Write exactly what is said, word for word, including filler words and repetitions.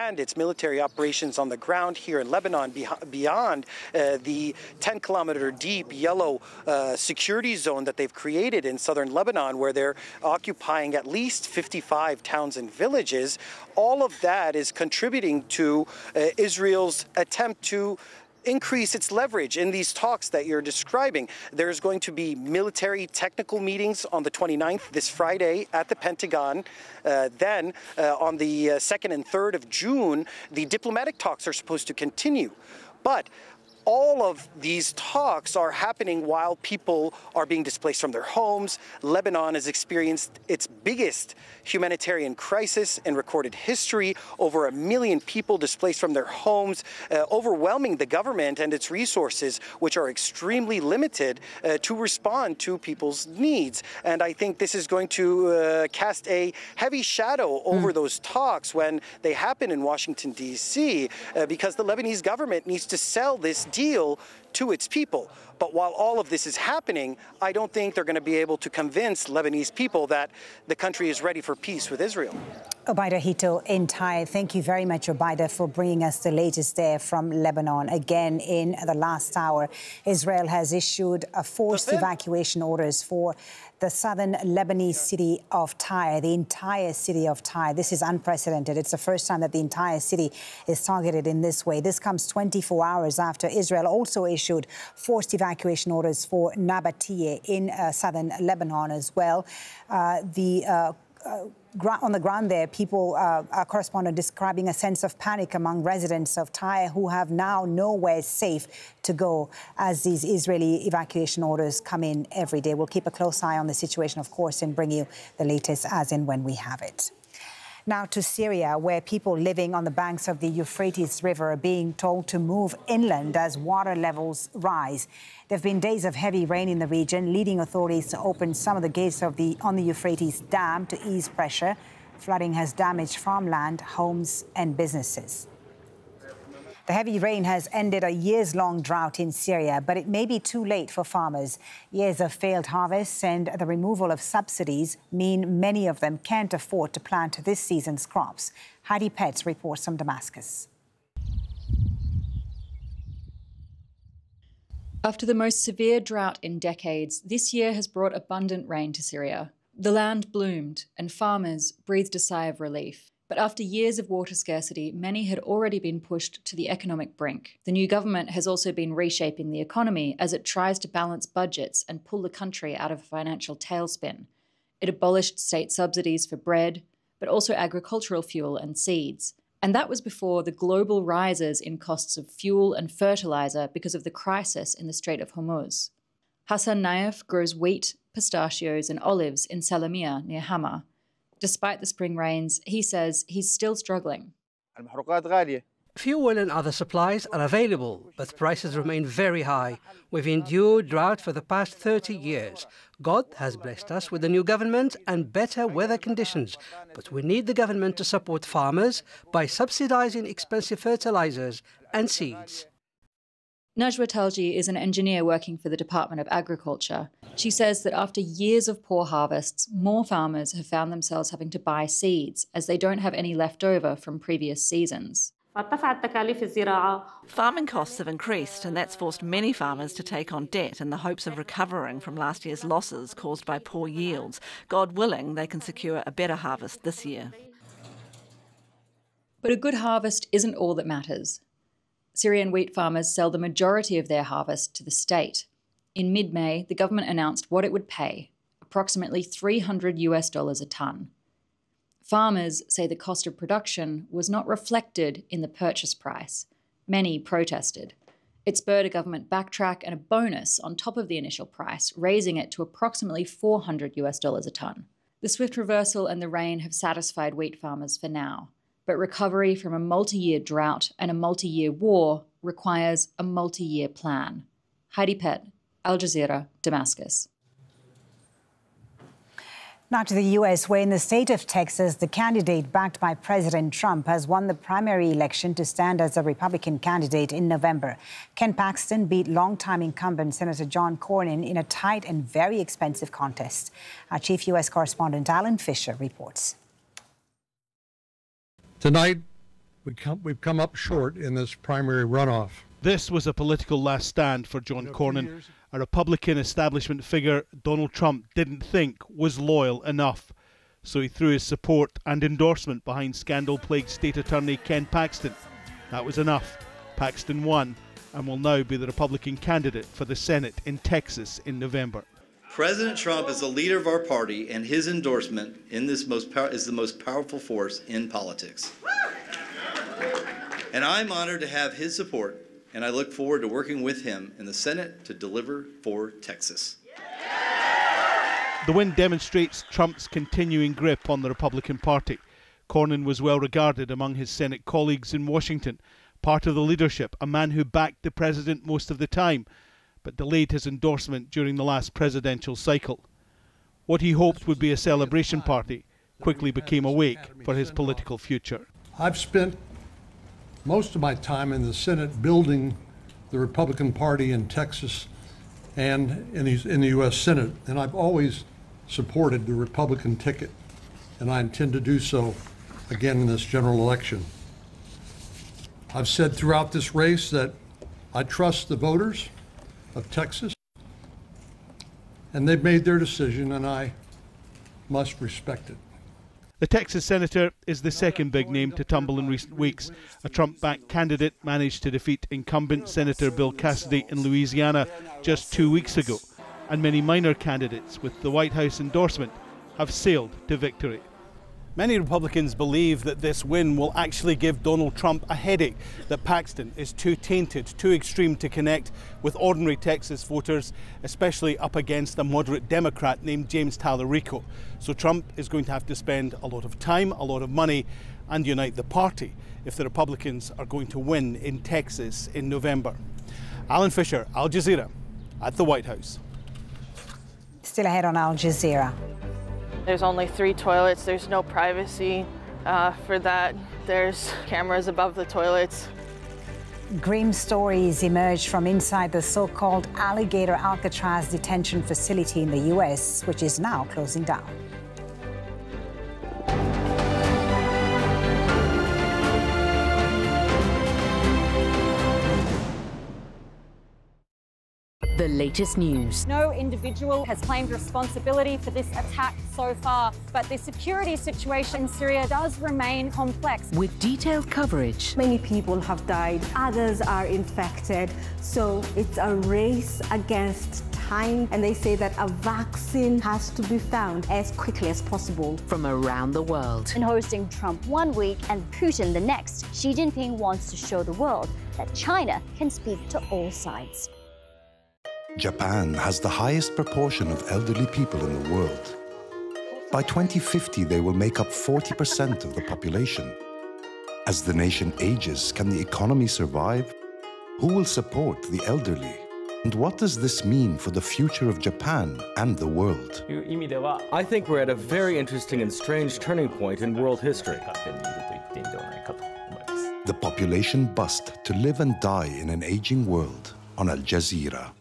expand its military operations on the ground here in Lebanon beyond uh, the ten kilometer deep yellow uh, security zone that they've created in southern Lebanon, where they're occupying at least fifty-five towns and villages. All of that is contributing to uh, Israel's attempt to increase its leverage in these talks that you're describing. There's going to be military technical meetings on the twenty-ninth, this Friday, at the Pentagon. Uh, then, uh, on the uh, second and third of June, the diplomatic talks are supposed to continue. But all of these talks are happening while people are being displaced from their homes. Lebanon has experienced its biggest humanitarian crisis in recorded history. Over a million people displaced from their homes, uh, overwhelming the government and its resources, which are extremely limited uh, to respond to people's needs. And I think this is going to uh, cast a heavy shadow over mm. those talks when they happen in Washington, D C, uh, because the Lebanese government needs to sell this deal to its people. But while all of this is happening, I don't think they're going to be able to convince Lebanese people that the country is ready for peace with Israel. Obaida Hito in Tyre. Thank you very much, Obaida, for bringing us the latest there from Lebanon. Again, in the last hour, Israel has issued a forced evacuation orders for the southern Lebanese city of Tyre, the entire city of Tyre. This is unprecedented. It's the first time that the entire city is targeted in this way. This comes twenty-four hours after Israel also issued forced evacuation orders for Nabatea in uh, southern Lebanon as well. Uh, the uh, uh, On the ground there, people, uh, our correspondent describing a sense of panic among residents of Tyre who have now nowhere safe to go as these Israeli evacuation orders come in every day. We'll keep a close eye on the situation, of course, and bring you the latest as and when we have it. Now to Syria, where people living on the banks of the Euphrates River are being told to move inland as water levels rise. There have been days of heavy rain in the region, leading authorities to open some of the gates of the on the Euphrates Dam to ease pressure. Flooding has damaged farmland, homes and businesses. The heavy rain has ended a years-long drought in Syria, but it may be too late for farmers. Years of failed harvests and the removal of subsidies mean many of them can't afford to plant this season's crops. Heidi Petz reports from Damascus. After the most severe drought in decades, this year has brought abundant rain to Syria. The land bloomed and farmers breathed a sigh of relief. But after years of water scarcity, many had already been pushed to the economic brink. The new government has also been reshaping the economy as it tries to balance budgets and pull the country out of a financial tailspin. It abolished state subsidies for bread, but also agricultural fuel and seeds. And that was before the global rises in costs of fuel and fertilizer because of the crisis in the Strait of Hormuz. Hassan Naif grows wheat, pistachios and olives in Salamiyah near Hama. Despite the spring rains, he says he's still struggling. Fuel and other supplies are available, but prices remain very high. We've endured drought for the past thirty years. God has blessed us with a new government and better weather conditions, but we need the government to support farmers by subsidizing expensive fertilizers and seeds. Najwa Talji is an engineer working for the Department of Agriculture. She says that after years of poor harvests, more farmers have found themselves having to buy seeds as they don't have any left over from previous seasons. Farming costs have increased, and that's forced many farmers to take on debt in the hopes of recovering from last year's losses caused by poor yields. God willing, they can secure a better harvest this year. But a good harvest isn't all that matters. Syrian wheat farmers sell the majority of their harvest to the state. In mid-May, the government announced what it would pay, approximately three hundred US dollars a tonne. Farmers say the cost of production was not reflected in the purchase price. Many protested. It spurred a government backtrack and a bonus on top of the initial price, raising it to approximately four hundred US dollars a tonne. The swift reversal and the rain have satisfied wheat farmers for now. But recovery from a multi-year drought and a multi-year war requires a multi-year plan. Heidi Pett, Al Jazeera, Damascus. Now to the U S, where in the state of Texas, the candidate backed by President Trump has won the primary election to stand as a Republican candidate in November. Ken Paxton beat longtime incumbent Senator John Cornyn in a tight and very expensive contest. Our chief U S correspondent Alan Fisher reports. Tonight, we come, we've come up short in this primary runoff. This was a political last stand for John Cornyn, a Republican establishment figure Donald Trump didn't think was loyal enough. So he threw his support and endorsement behind scandal-plagued State Attorney Ken Paxton. That was enough. Paxton won and will now be the Republican candidate for the Senate in Texas in November. President Trump is the leader of our party, and his endorsement in this most pow- is the most powerful force in politics. And I'm honored to have his support, and I look forward to working with him in the Senate to deliver for Texas. The win demonstrates Trump's continuing grip on the Republican Party. Cornyn was well regarded among his Senate colleagues in Washington, part of the leadership, a man who backed the president most of the time, but delayed his endorsement during the last presidential cycle. What he hoped would be a celebration party quickly became a wake for his political future. I've spent most of my time in the Senate building the Republican Party in Texas and in the, in the U S Senate, and I've always supported the Republican ticket, and I intend to do so again in this general election. I've said throughout this race that I trust the voters of Texas, and they've made their decision, and I must respect it. The Texas senator is the second big name to tumble in recent weeks. A Trump-backed candidate managed to defeat incumbent Senator Bill Cassidy in Louisiana just two weeks ago, and many minor candidates with the White House endorsement have sailed to victory. Many Republicans believe that this win will actually give Donald Trump a headache, that Paxton is too tainted, too extreme to connect with ordinary Texas voters, especially up against a moderate Democrat named James Tallarico. So Trump is going to have to spend a lot of time, a lot of money, and unite the party if the Republicans are going to win in Texas in November. Alan Fisher, Al Jazeera, at the White House. Still ahead on Al Jazeera. There's only three toilets. There's no privacy uh, for that. There's cameras above the toilets. Grim stories emerged from inside the so-called Alligator Alcatraz detention facility in the U S, which is now closing down. The latest news. No individual has claimed responsibility for this attack so far, but the security situation in Syria does remain complex. With detailed coverage. Many people have died, others are infected, so it's a race against time, and they say that a vaccine has to be found as quickly as possible. From around the world. In hosting Trump one week and Putin the next, Xi Jinping wants to show the world that China can speak to all sides. Japan has the highest proportion of elderly people in the world. By twenty fifty, they will make up forty percent of the population. As the nation ages, can the economy survive? Who will support the elderly? And what does this mean for the future of Japan and the world? I think we're at a very interesting and strange turning point in world history. The population bust to live and die in an aging world on Al Jazeera.